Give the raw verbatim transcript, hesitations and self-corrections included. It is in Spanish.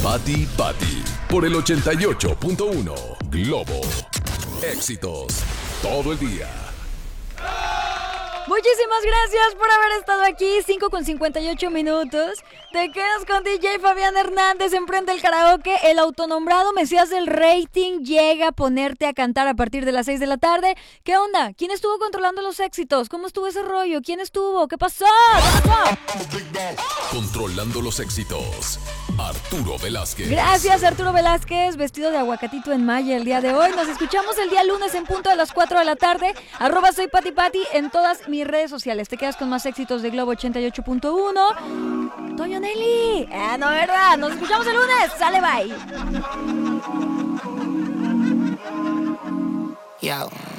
Pati Pati, por el ochenta y ocho punto uno Globo. Éxitos todo el día. Muchísimas gracias por haber estado aquí. Cinco con cincuenta y ocho minutos. Te quedas con D J Fabián Hernández en Prende el Karaoke. El autonombrado Mesías del rating llega a ponerte a cantar a partir de las seis de la tarde. ¿Qué onda? ¿Quién estuvo controlando los éxitos? ¿Cómo estuvo ese rollo? ¿Quién estuvo? ¿Qué pasó? Controlando los éxitos, Arturo Velázquez. Gracias, Arturo Velázquez, vestido de aguacatito en malla el día de hoy. Nos escuchamos el día lunes en punto de las cuatro de la tarde. Arroba soy Pati Pati en todas mis redes sociales. Te quedas con más éxitos de Globo ochenta y ocho punto uno. Toño Nelly. Ah, no, ¿verdad? Nos escuchamos el lunes. Sale, bye. Yo.